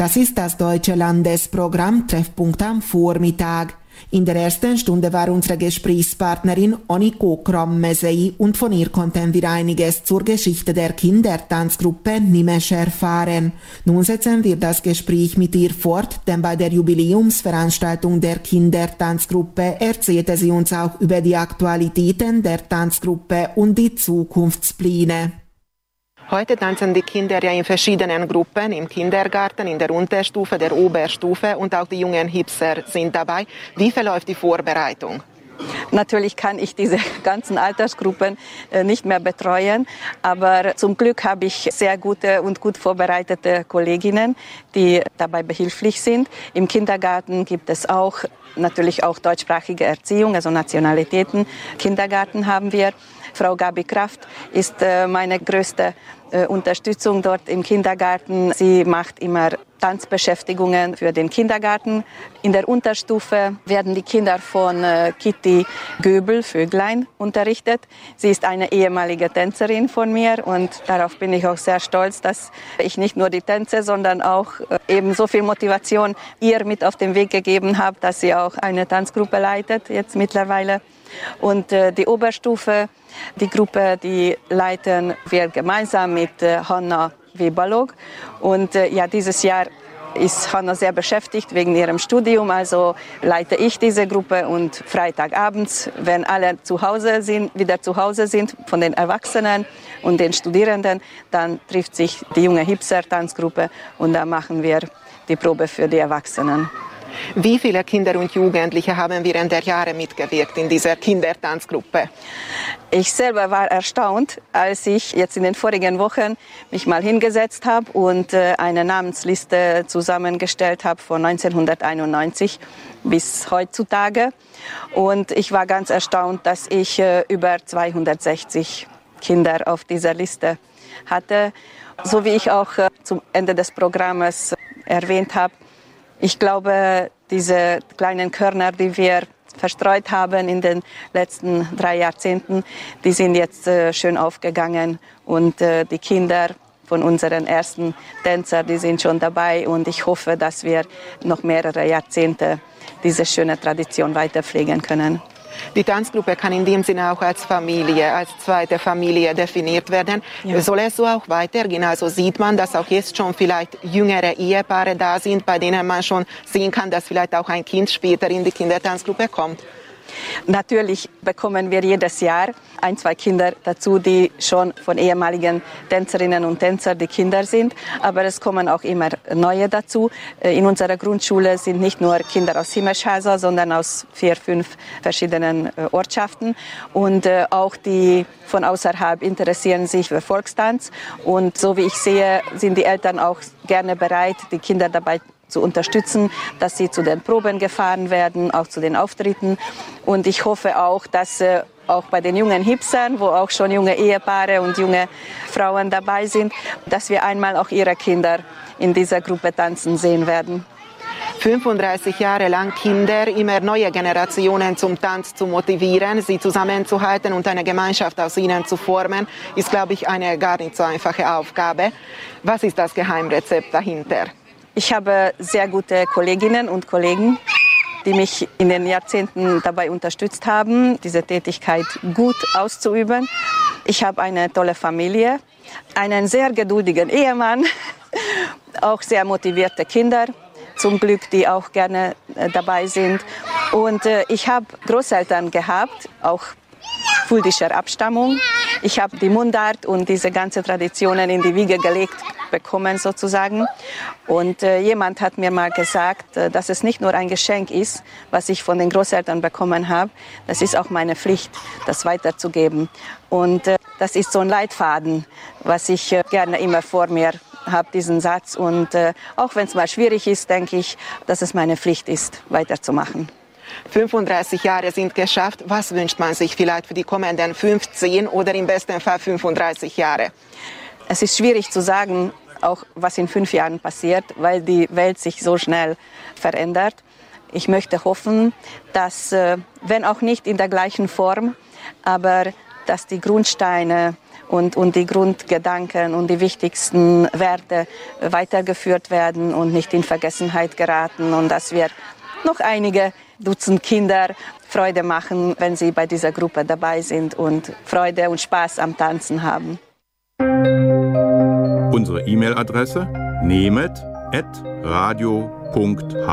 Das ist das deutsche Landesprogramm Treffpunkt am Vormittag. In der ersten Stunde war unsere Gesprächspartnerin Oniko Krommesei und von ihr konnten wir einiges zur Geschichte der Kindertanzgruppe Nimesh erfahren. Nun setzen wir das Gespräch mit ihr fort, denn bei der Jubiläumsveranstaltung der Kindertanzgruppe erzählte sie uns auch über die Aktualitäten der Tanzgruppe und die Zukunftspläne. Heute tanzen die Kinder ja in verschiedenen Gruppen, im Kindergarten, in der Unterstufe, der Oberstufe und auch die jungen Hipster sind dabei. Wie verläuft die Vorbereitung? Natürlich kann ich diese ganzen Altersgruppen nicht mehr betreuen, aber zum Glück habe ich sehr gute und gut vorbereitete Kolleginnen, die dabei behilflich sind. Im Kindergarten gibt es auch natürlich auch deutschsprachige Erziehung, also Nationalitäten. Kindergarten haben wir. Frau Gabi Kraft ist meine größte Unterstützung dort im Kindergarten. Sie macht immer Tanzbeschäftigungen für den Kindergarten. In der Unterstufe werden die Kinder von Kitty Göbel-Vöglein unterrichtet. Sie ist eine ehemalige Tänzerin von mir und darauf bin ich auch sehr stolz, dass ich nicht nur die Tänze, sondern auch eben so viel Motivation ihr mit auf den Weg gegeben habe, dass sie auch eine Tanzgruppe leitet jetzt mittlerweile. Und die Oberstufe, die Gruppe, die leiten wir gemeinsam mit Hanna Webalog. Und ja, dieses Jahr ist Hanna sehr beschäftigt wegen ihrem Studium, also leite ich diese Gruppe und Freitagabends, wenn alle wieder zu Hause sind von den Erwachsenen und den Studierenden, dann trifft sich die junge Hipster-Tanzgruppe und da machen wir die Probe für die Erwachsenen. Wie viele Kinder und Jugendliche haben während der Jahre mitgewirkt in dieser Kindertanzgruppe? Ich selber war erstaunt, als ich jetzt in den vorigen Wochen mich mal hingesetzt habe und eine Namensliste zusammengestellt habe von 1991 bis heutzutage. Und ich war ganz erstaunt, dass ich über 260 Kinder auf dieser Liste hatte. So wie ich auch zum Ende des Programmes erwähnt habe, ich glaube, diese kleinen Körner, die wir verstreut haben in den letzten 3 Jahrzehnten, die sind jetzt schön aufgegangen und die Kinder von unseren ersten Tänzern, die sind schon dabei und ich hoffe, dass wir noch mehrere Jahrzehnte diese schöne Tradition weiterpflegen können. Die Tanzgruppe kann in dem Sinne auch als Familie, als zweite Familie definiert werden. Ja. Soll es so auch weitergehen? Also sieht man, dass auch jetzt schon vielleicht jüngere Ehepaare da sind, bei denen man schon sehen kann, dass vielleicht auch ein Kind später in die Kindertanzgruppe kommt? Natürlich bekommen wir jedes Jahr 1, 2 Kinder dazu, die schon von ehemaligen Tänzerinnen und Tänzern die Kinder sind. Aber es kommen auch immer neue dazu. In unserer Grundschule sind nicht nur Kinder aus Himmelshasa, sondern aus 4, 5 verschiedenen Ortschaften. Und auch die von außerhalb interessieren sich für Volkstanz. Und so wie ich sehe, sind die Eltern auch gerne bereit, die Kinder dabei zu unterstützen, dass sie zu den Proben gefahren werden, auch zu den Auftritten. Und ich hoffe auch, dass auch bei den jungen Hipstern, wo auch schon junge Ehepaare und junge Frauen dabei sind, dass wir einmal auch ihre Kinder in dieser Gruppe tanzen sehen werden. 35 Jahre lang Kinder, immer neue Generationen zum Tanz zu motivieren, sie zusammenzuhalten und eine Gemeinschaft aus ihnen zu formen, ist, glaube ich, eine gar nicht so einfache Aufgabe. Was ist das Geheimrezept dahinter? Ich habe sehr gute Kolleginnen und Kollegen, die mich in den Jahrzehnten dabei unterstützt haben, diese Tätigkeit gut auszuüben. Ich habe eine tolle Familie, einen sehr geduldigen Ehemann, auch sehr motivierte Kinder, zum Glück, die auch gerne dabei sind. Und ich habe Großeltern gehabt, auch fuldischer Abstammung. Ich habe die Mundart und diese ganzen Traditionen in die Wiege gelegt bekommen sozusagen. Und jemand hat mir mal gesagt, dass es nicht nur ein Geschenk ist, was ich von den Großeltern bekommen habe, das ist auch meine Pflicht, das weiterzugeben. Und das ist so ein Leitfaden, was ich gerne immer vor mir habe, diesen Satz. Und auch wenn es mal schwierig ist, denke ich, dass es meine Pflicht ist, weiterzumachen. 35 Jahre sind geschafft. Was wünscht man sich vielleicht für die kommenden 15 oder im besten Fall 35 Jahre? Es ist schwierig zu sagen, auch was in 5 Jahren passiert, weil die Welt sich so schnell verändert. Ich möchte hoffen, dass, wenn auch nicht in der gleichen Form, aber dass die Grundsteine und die Grundgedanken und die wichtigsten Werte weitergeführt werden und nicht in Vergessenheit geraten und dass wir noch einige Dutzend Kinder Freude machen, wenn sie bei dieser Gruppe dabei sind und Freude und Spaß am Tanzen haben. Unsere E-Mail-Adresse nemet@radio.hr